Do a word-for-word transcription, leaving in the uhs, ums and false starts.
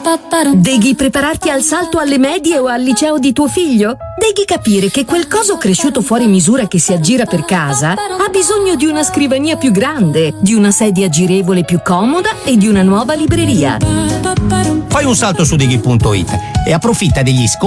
Devi prepararti al salto alle medie o al liceo di tuo figlio? Devi capire che quel coso cresciuto fuori misura che si aggira per casa ha bisogno di una scrivania più grande, di una sedia girevole più comoda e di una nuova libreria. Fai un salto su dighi punto it e approfitta degli sconti